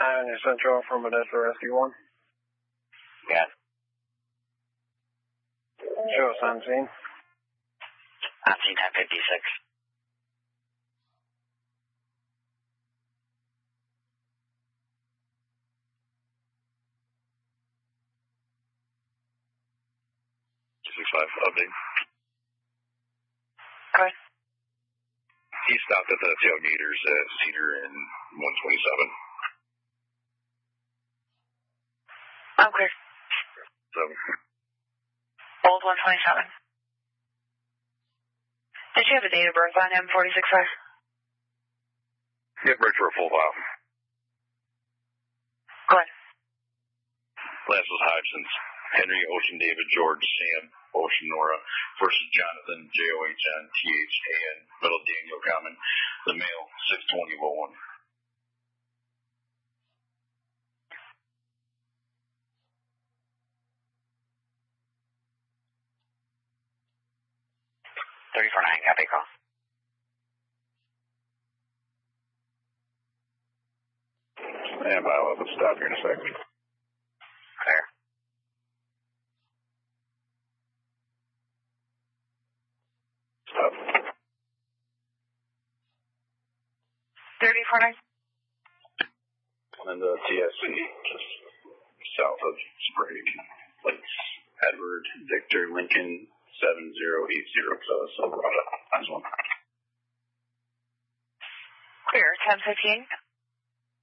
Avenue Central from Modesto Rescue 1. Yeah. Show us on scene. On scene 1056. Update. Go ahead. He stopped at the tailgaters at Cedar and 127. I'm clear. So, Old 127. Did you have a date of birth on him, 46-5? get ready for a full file. Go ahead. Last was Hodgson's. Henry, Ocean, David, George, Sam, Ocean, Nora, versus Jonathan, John, middle Daniel, Common. The male, 620-01. Copy call. And I'll have to stop here in a second. Clear. Stop. 3049. And the TSC, just south of Sprague. It's Edward, Victor, Lincoln, 7080, so Silverado. Nice one. Clear. 1015.